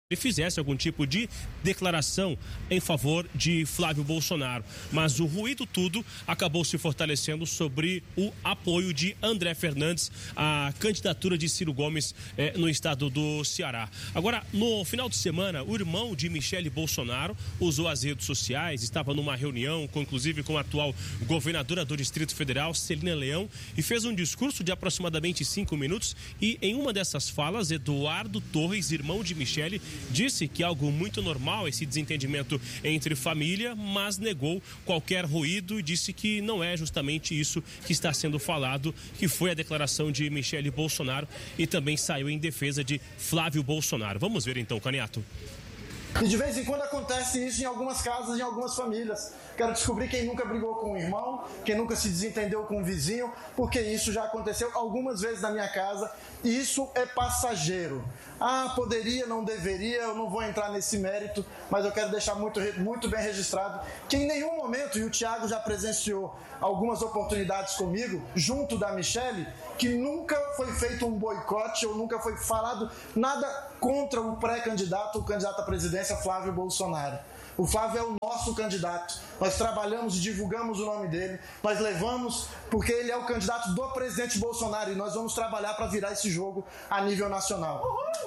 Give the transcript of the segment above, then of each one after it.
ele fizesse algum tipo de declaração em favor de Flávio Bolsonaro. Mas o ruído tudo acabou se fortalecendo sobre o apoio de André Fernandes à candidatura de Ciro Gomes no estado do Ceará. Agora, no final de semana, o irmão de Michele Bolsonaro usou as redes sociais, estava numa reunião, inclusive com a atual governadora do Distrito Federal, Celina Leão, e fez um discurso de aproximadamente 5 minutos. E em uma dessas falas, Eduardo Torres, irmão de Michele, disse que é algo muito normal esse desentendimento entre família, mas negou qualquer ruído e disse que não é justamente isso que está sendo falado, que foi a declaração de Michele Bolsonaro, e também saiu em defesa de Flávio Bolsonaro. Vamos ver então, Caniato. E de vez em quando acontece isso em algumas casas, em algumas famílias. Quero descobrir quem nunca brigou com o irmão, quem nunca se desentendeu com o vizinho, porque isso já aconteceu algumas vezes na minha casa. E isso é passageiro. Poderia, não deveria, eu não vou entrar nesse mérito, mas eu quero deixar muito bem registrado que em nenhum momento, e o Thiago já presenciou algumas oportunidades comigo, junto da Michele, que nunca foi feito um boicote ou nunca foi falado nada contra o pré-candidato, o candidato à presidência, Flávio Bolsonaro. O Flávio é o nosso candidato. Nós trabalhamos e divulgamos o nome dele. Nós levamos porque ele é o candidato do presidente Bolsonaro e nós vamos trabalhar para virar esse jogo a nível nacional.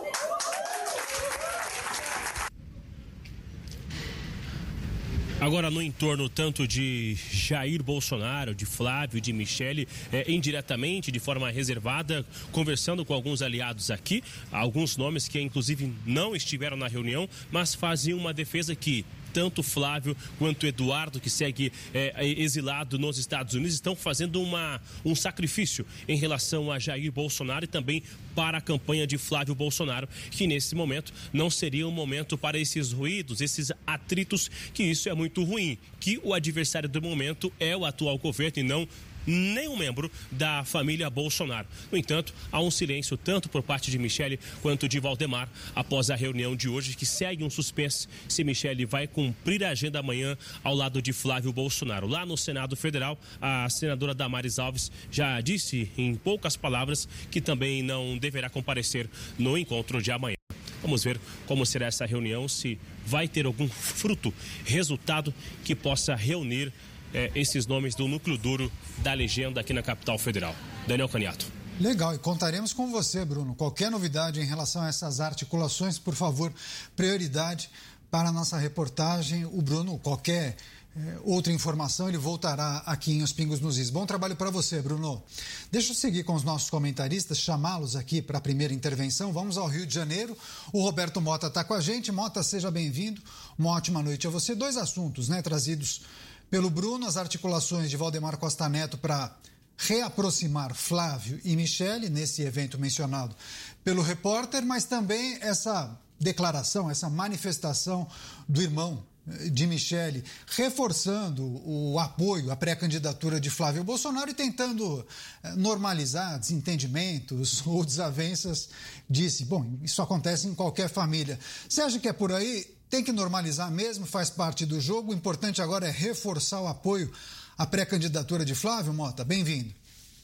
Agora, no entorno tanto de Jair Bolsonaro, de Flávio, de Michele, indiretamente, de forma reservada, conversando com alguns aliados aqui, alguns nomes que inclusive não estiveram na reunião, mas faziam uma defesa que tanto Flávio quanto Eduardo, que segue exilado nos Estados Unidos, estão fazendo um sacrifício em relação a Jair Bolsonaro e também para a campanha de Flávio Bolsonaro, que nesse momento não seria um momento para esses ruídos, esses atritos, que isso é muito ruim, que o adversário do momento é o atual governo e não nenhum membro da família Bolsonaro. No entanto, há um silêncio tanto por parte de Michele quanto de Valdemar após a reunião de hoje, que segue um suspense se Michele vai cumprir a agenda amanhã ao lado de Flávio Bolsonaro. Lá no Senado Federal, a senadora Damares Alves já disse em poucas palavras que também não deverá comparecer no encontro de amanhã. Vamos ver como será essa reunião, se vai ter algum fruto, resultado que possa reunir esses nomes do núcleo duro da legenda aqui na capital federal. Daniel Caniato. Legal, e contaremos com você, Bruno. Qualquer novidade em relação a essas articulações, por favor, prioridade para a nossa reportagem. O Bruno, qualquer outra informação, ele voltará aqui em Os Pingos nos Is. Bom trabalho para você, Bruno. Deixa eu seguir com os nossos comentaristas, chamá-los aqui para a primeira intervenção. Vamos ao Rio de Janeiro. O Roberto Mota está com a gente. Mota, seja bem-vindo. Uma ótima noite a você. 2 assuntos, trazidos pelo Bruno, as articulações de Valdemar Costa Neto para reaproximar Flávio e Michele nesse evento mencionado pelo repórter, mas também essa declaração, essa manifestação do irmão de Michele, reforçando o apoio à pré-candidatura de Flávio Bolsonaro e tentando normalizar desentendimentos ou desavenças. Disse, bom, isso acontece em qualquer família. Você acha que é por aí? Tem que normalizar mesmo, faz parte do jogo. O importante agora é reforçar o apoio à pré-candidatura de Flávio. Mota, bem-vindo.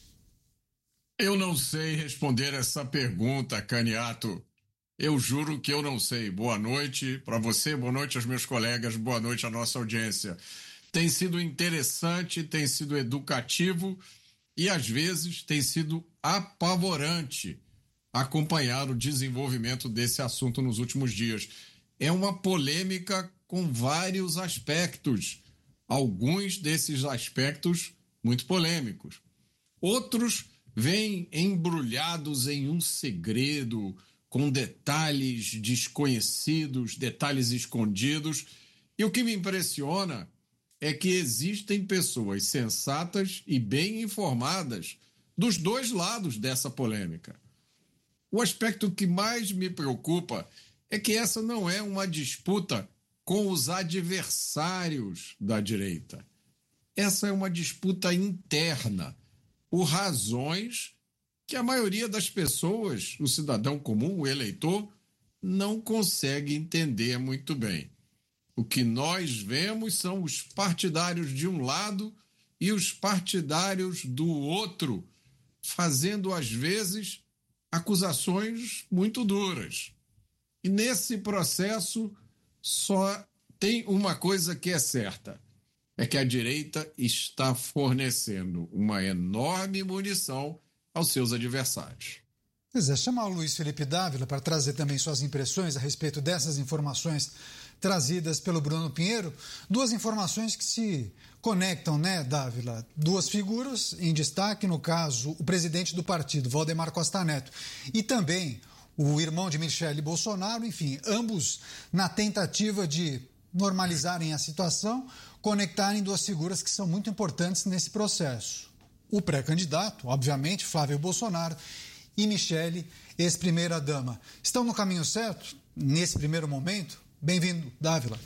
Eu não sei responder essa pergunta, Caniato. Eu juro que eu não sei. Boa noite para você, boa noite aos meus colegas, boa noite à nossa audiência. Tem sido interessante, tem sido educativo e às vezes tem sido apavorante acompanhar o desenvolvimento desse assunto nos últimos dias. É uma polêmica com vários aspectos, alguns desses aspectos muito polêmicos. Outros vêm embrulhados em um segredo, com detalhes desconhecidos, detalhes escondidos. E o que me impressiona é que existem pessoas sensatas e bem informadas dos dois lados dessa polêmica. O aspecto que mais me preocupa é que essa não é uma disputa com os adversários da direita. Essa é uma disputa interna, por razões que a maioria das pessoas, o cidadão comum, o eleitor, não consegue entender muito bem. O que nós vemos são os partidários de um lado e os partidários do outro, fazendo, às vezes, acusações muito duras. E nesse processo só tem uma coisa que é certa, é que a direita está fornecendo uma enorme munição aos seus adversários. Pois é, chamar o Luiz Felipe Dávila para trazer também suas impressões a respeito dessas informações trazidas pelo Bruno Pinheiro. Duas informações que se conectam, né, Dávila? Duas figuras em destaque, no caso, o presidente do partido, Valdemar Costa Neto, e também o irmão de Michele Bolsonaro, enfim, ambos na tentativa de normalizarem a situação, conectarem duas figuras que são muito importantes nesse processo. O pré-candidato, obviamente, Flávio Bolsonaro, e Michele, ex-primeira-dama. Estão no caminho certo nesse primeiro momento? Bem-vindo, Dávila.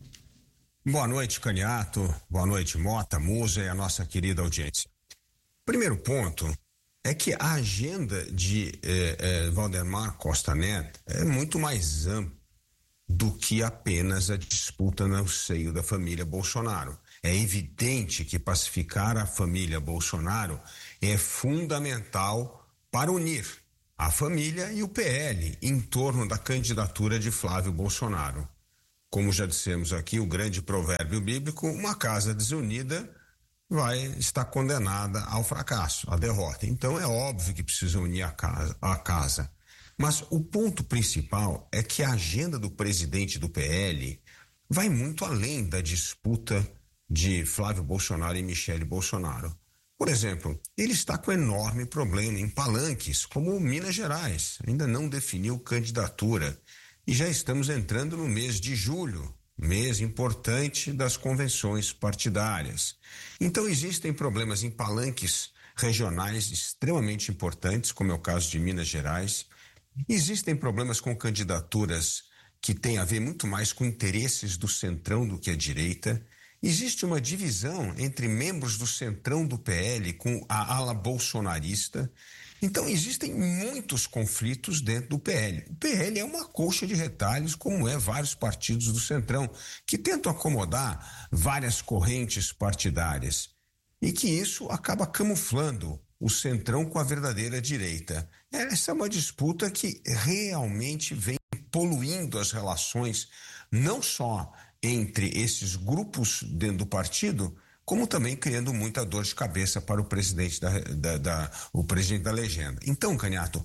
Boa noite, Caniato. Boa noite, Mota, Musa e a nossa querida audiência. Primeiro ponto é que a agenda de Valdemar Costa Neto é muito mais ampla do que apenas a disputa no seio da família Bolsonaro. É evidente que pacificar a família Bolsonaro é fundamental para unir a família e o PL em torno da candidatura de Flávio Bolsonaro. Como já dissemos aqui, o grande provérbio bíblico, uma casa desunida vai estar condenada ao fracasso, à derrota. Então é óbvio que precisa unir a casa. Mas o ponto principal é que a agenda do presidente do PL vai muito além da disputa de Flávio Bolsonaro e Michele Bolsonaro. Por exemplo, ele está com enorme problema em palanques, como Minas Gerais, ainda não definiu candidatura. E já estamos entrando no mês de julho, mês importante das convenções partidárias. Então existem problemas em palanques regionais extremamente importantes, como é o caso de Minas Gerais. Existem problemas com candidaturas que têm a ver muito mais com interesses do centrão do que a direita. Existe uma divisão entre membros do centrão do PL com a ala bolsonarista. Então, existem muitos conflitos dentro do PL. O PL é uma colcha de retalhos, como é vários partidos do centrão, que tentam acomodar várias correntes partidárias. E que isso acaba camuflando o centrão com a verdadeira direita. Essa é uma disputa que realmente vem poluindo as relações, não só entre esses grupos dentro do partido, como também criando muita dor de cabeça para o presidente o presidente da legenda. Então, Caniato,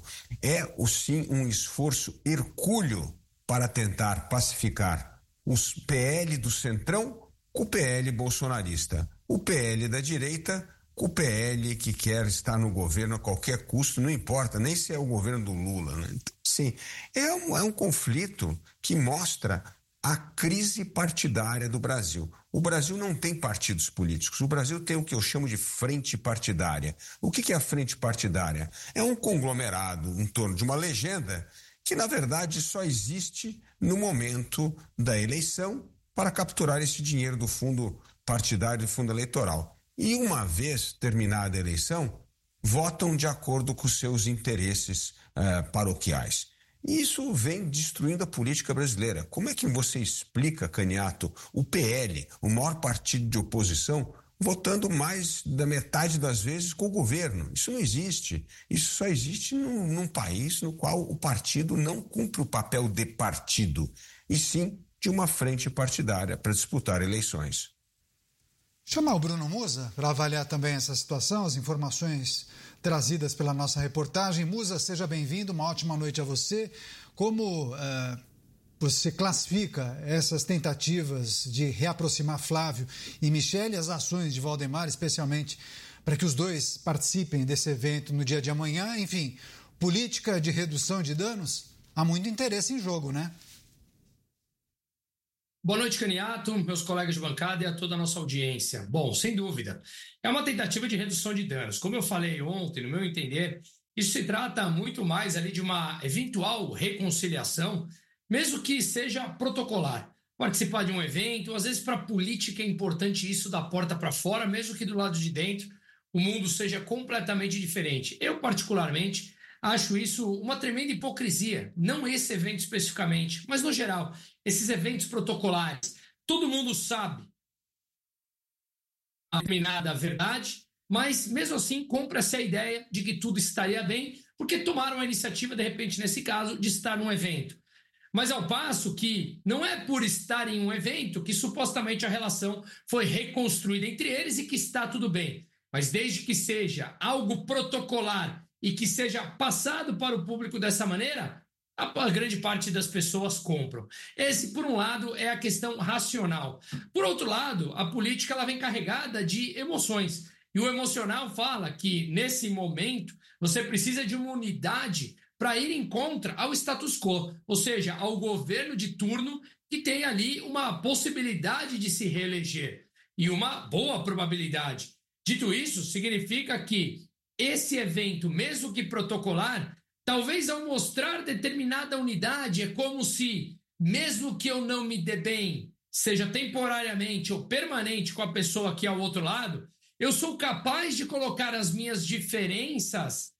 sim um esforço hercúleo para tentar pacificar os PL do centrão com o PL bolsonarista, o PL da direita com o PL que quer estar no governo a qualquer custo, não importa nem se é o governo do Lula, né? Então, sim, é um conflito que mostra a crise partidária do Brasil. O Brasil não tem partidos políticos. O Brasil tem o que eu chamo de frente partidária. O que é a frente partidária? É um conglomerado em torno de uma legenda que, na verdade, só existe no momento da eleição para capturar esse dinheiro do fundo partidário e fundo eleitoral. E, uma vez terminada a eleição, votam de acordo com seus interesses paroquiais. E isso vem destruindo a política brasileira. Como é que você explica, Caniato, o PL, o maior partido de oposição, votando mais da metade das vezes com o governo? Isso não existe. Isso só existe num país no qual o partido não cumpre o papel de partido, e sim de uma frente partidária para disputar eleições. Chamar o Bruno Musa para avaliar também essa situação, as informações trazidas pela nossa reportagem. Musa, seja bem-vindo, uma ótima noite a você. Como você classifica essas tentativas de reaproximar Flávio e Michele, as ações de Valdemar, especialmente para que os dois participem desse evento no dia de amanhã? Enfim, política de redução de danos? Há muito interesse em jogo, né? Boa noite, Caniato, meus colegas de bancada e a toda a nossa audiência. Bom, sem dúvida, é uma tentativa de redução de danos. Como eu falei ontem, no meu entender, isso se trata muito mais ali de uma eventual reconciliação, mesmo que seja protocolar. Participar de um evento, às vezes para a política é importante isso da porta para fora, mesmo que do lado de dentro o mundo seja completamente diferente. Eu, particularmente, acho isso uma tremenda hipocrisia, não esse evento especificamente, mas no geral, esses eventos protocolares. Todo mundo sabe a determinada verdade, mas mesmo assim compra-se a ideia de que tudo estaria bem, porque tomaram a iniciativa, de repente, nesse caso, de estar num evento. Mas ao passo que não é por estar em um evento que supostamente a relação foi reconstruída entre eles e que está tudo bem. Mas desde que seja algo protocolar e que seja passado para o público dessa maneira, a grande parte das pessoas compram. Esse, por um lado, é a questão racional. Por outro lado, a política ela vem carregada de emoções. E o emocional fala que, nesse momento, você precisa de uma unidade para ir em contra ao status quo, ou seja, ao governo de turno que tem ali uma possibilidade de se reeleger e uma boa probabilidade. Dito isso, significa que esse evento, mesmo que protocolar, talvez ao mostrar determinada unidade, é como se, mesmo que eu não me dê bem, seja temporariamente ou permanente com a pessoa aqui ao outro lado, eu sou capaz de colocar as minhas diferenças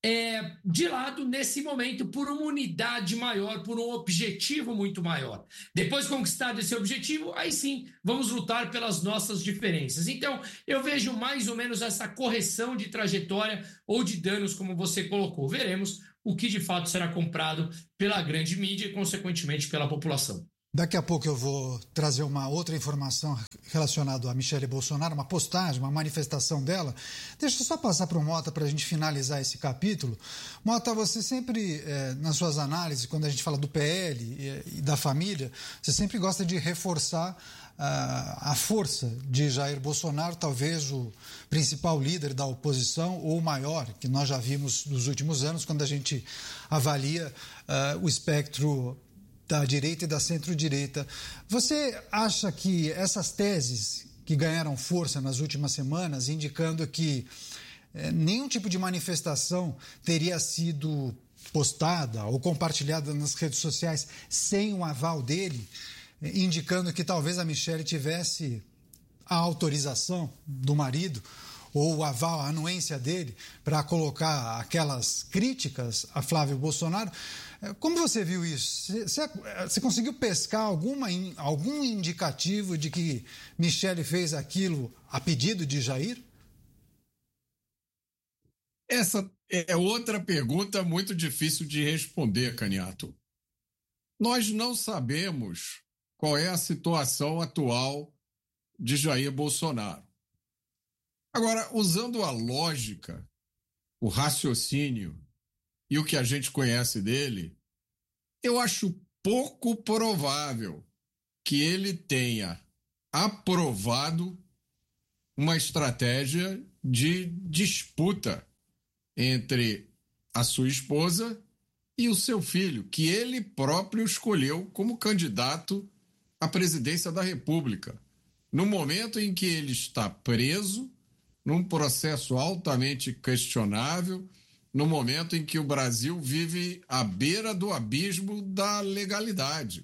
de lado nesse momento por uma unidade maior, por um objetivo muito maior. Depois conquistado esse objetivo, aí sim, vamos lutar pelas nossas diferenças. Então, eu vejo mais ou menos essa correção de trajetória ou de danos, como você colocou. Veremos o que de fato será comprado pela grande mídia e, consequentemente, pela população. Daqui a pouco eu vou trazer uma outra informação relacionada a Michele Bolsonaro, uma postagem, uma manifestação dela. Deixa eu só passar para o Mota para a gente finalizar esse capítulo. Mota, você sempre, nas suas análises, quando a gente fala do PL e da família, você sempre gosta de reforçar a força de Jair Bolsonaro, talvez o principal líder da oposição, ou o maior, que nós já vimos nos últimos anos, quando a gente avalia o espectro da direita e da centro-direita. Você acha que essas teses que ganharam força nas últimas semanas, indicando que nenhum tipo de manifestação teria sido postada ou compartilhada nas redes sociais sem o aval dele, indicando que talvez a Michele tivesse a autorização do marido ou o aval, a anuência dele para colocar aquelas críticas a Flávio Bolsonaro? Como você viu isso? Você conseguiu pescar algum indicativo de que Michele fez aquilo a pedido de Jair? Essa é outra pergunta muito difícil de responder, Caniato. Nós não sabemos qual é a situação atual de Jair Bolsonaro. Agora, usando a lógica, o raciocínio e o que a gente conhece dele, eu acho pouco provável que ele tenha aprovado uma estratégia de disputa entre a sua esposa e o seu filho, que ele próprio escolheu como candidato à presidência da República, no momento em que ele está preso, num processo altamente questionável, no momento em que o Brasil vive à beira do abismo da legalidade.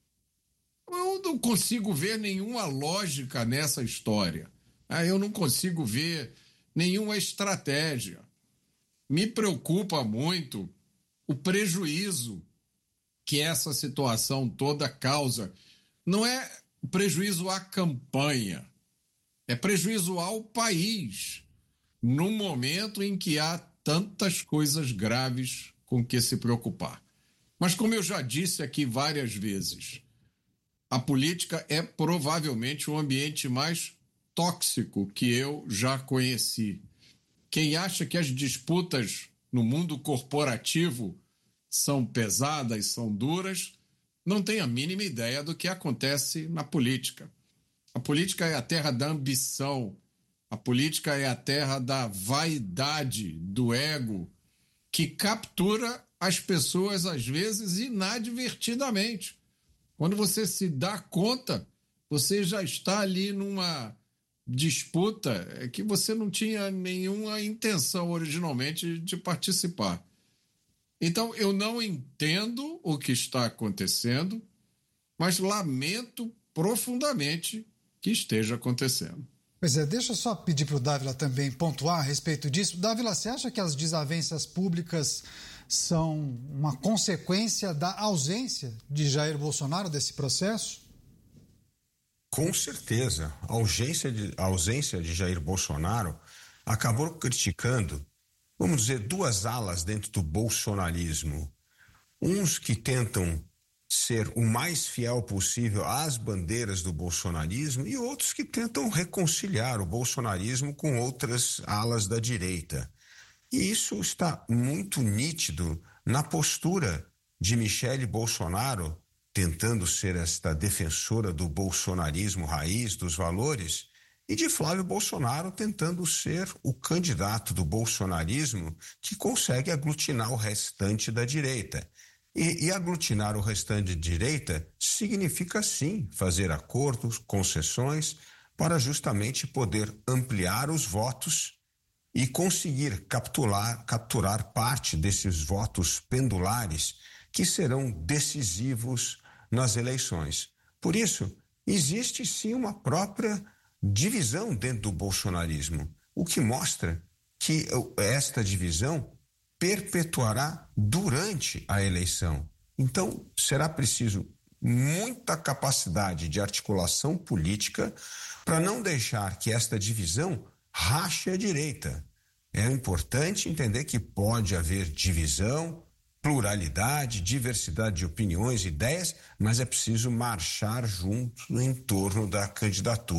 Eu não consigo ver nenhuma lógica nessa história. Eu não consigo ver nenhuma estratégia. Me preocupa muito o prejuízo que essa situação toda causa. Não é prejuízo à campanha, é prejuízo ao país, no momento em que há tantas coisas graves com que se preocupar. Mas, como eu já disse aqui várias vezes, a política é provavelmente o ambiente mais tóxico que eu já conheci. Quem acha que as disputas no mundo corporativo são pesadas, são duras, não tem a mínima ideia do que acontece na política. A política é a terra da ambição, a política é a terra da vaidade, do ego, que captura as pessoas, às vezes, inadvertidamente. Quando você se dá conta, você já está ali numa disputa que você não tinha nenhuma intenção originalmente de participar. Então, eu não entendo o que está acontecendo, mas lamento profundamente que esteja acontecendo. Pois é, deixa eu só pedir para o Dávila também pontuar a respeito disso. Dávila, você acha que as desavenças públicas são uma consequência da ausência de Jair Bolsonaro desse processo? Com certeza. A ausência de Jair Bolsonaro acabou criticando, vamos dizer, duas alas dentro do bolsonarismo. Uns que tentam ser o mais fiel possível às bandeiras do bolsonarismo e outros que tentam reconciliar o bolsonarismo com outras alas da direita. E isso está muito nítido na postura de Michele Bolsonaro, tentando ser esta defensora do bolsonarismo raiz, dos valores, e de Flávio Bolsonaro tentando ser o candidato do bolsonarismo que consegue aglutinar o restante da direita. E aglutinar o restante da direita significa, sim, fazer acordos, concessões, para justamente poder ampliar os votos e conseguir capturar parte desses votos pendulares que serão decisivos nas eleições. Por isso, existe sim uma própria divisão dentro do bolsonarismo, o que mostra que esta divisão perpetuará durante a eleição. Então, será preciso muita capacidade de articulação política para não deixar que esta divisão rache a direita. É importante entender que pode haver divisão, pluralidade, diversidade de opiniões, ideias, mas é preciso marchar juntos em torno da candidatura